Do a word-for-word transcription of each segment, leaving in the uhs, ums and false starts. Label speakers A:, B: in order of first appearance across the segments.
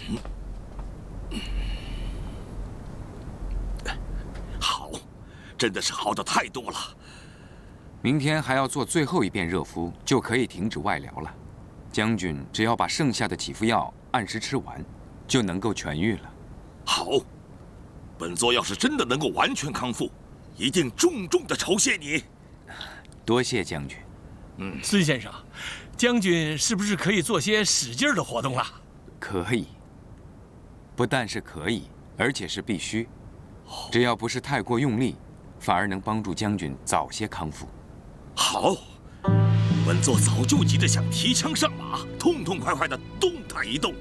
A: 好，真的是好的太多了。
B: 明天还要做最后一遍热敷，就可以停止外疗了。将军只要把剩下的起伏药按时吃完，就能够痊愈了。
A: 好，本座要是真的能够完全康复，一定重重的酬谢你。
B: 多谢将军。
C: 嗯，孙先生，将军是不是可以做些使劲的活动了？
B: 可以，不但是可以，而且是必须。只要不是太过用力，反而能帮助将军早些康复。
A: 好，本座早就急着想提枪上马，痛痛快快的动他一动。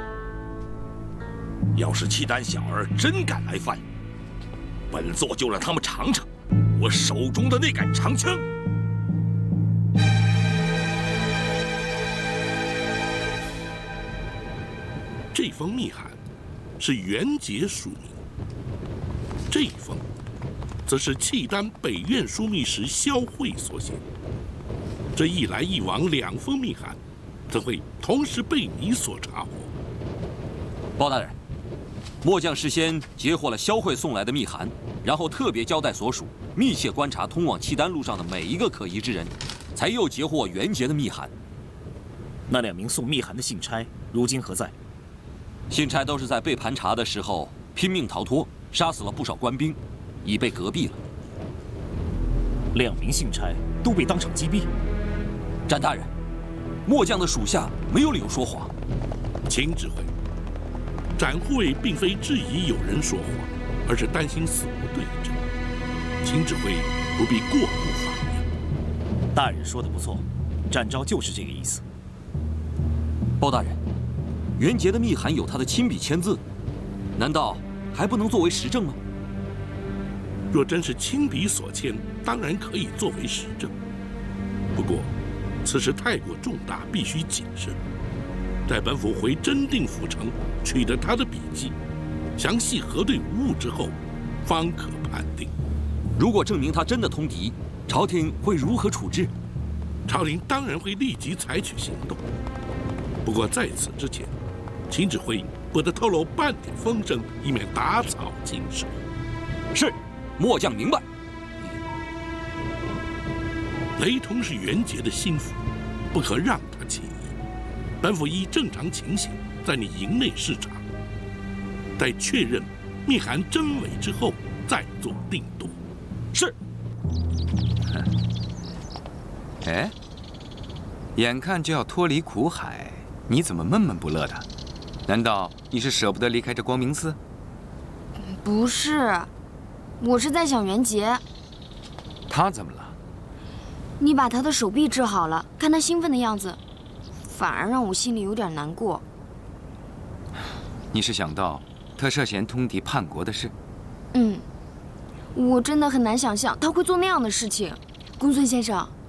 A: 要是契丹小儿真敢来犯，本座就让他们尝尝我手中的那杆长枪。
D: 这封密函是元节署名，这一封则是契丹北院枢密使萧慧所写。这一来一往两封密函，怎会同时被你所查获？
E: 包大人，末将事先截获了萧慧送来的密函，然后特别交代所属密切观察通往契丹路上的每一个可疑之人，才又截获元节的密函。
F: 那两名送密函的信差如今何在？
E: 信差都是在被盘查的时候拼命逃脱，杀死了不少官兵，已被革毙了。
F: 两名信差都被当场击毙。
E: 詹大人，末将的属下没有理由说谎。
D: 秦指挥，展护卫并非质疑有人说谎，而是担心死无对证。秦指挥不必过度发言。
F: 大人说的不错，展昭就是这个意思。
E: 包大人，元节的密函有他的亲笔签字，难道还不能作为实证吗？
D: 若真是亲笔所签，当然可以作为实证。不过，此事太过重大，必须谨慎。待本府回真定府城取得他的笔迹，详细核对无误之后，方可判定。
E: 如果证明他真的通敌，朝廷会如何处置？
D: 朝廷当然会立即采取行动。不过在此之前，秦指挥不得透露半点风声，以免打草惊蛇。
E: 是，末将明白。
D: 雷通是元节的心腹，不可让他起疑。本府依正常情形，在你营内视察，待确认密函真伪之后，再做定夺。
E: 是。
B: 哎，眼看就要脱离苦海，你怎么闷闷不乐的？难道你是舍不得离开这光明寺？
G: 不是，我是在想元节。
B: 他怎么了？
G: 你把他的手臂治好了，看他兴奋的样子，反而让我心里有点难过。
B: 你是想到他涉嫌通敌叛国的事？
G: 嗯，我真的很难想象他会做那样的事情。公孙先生，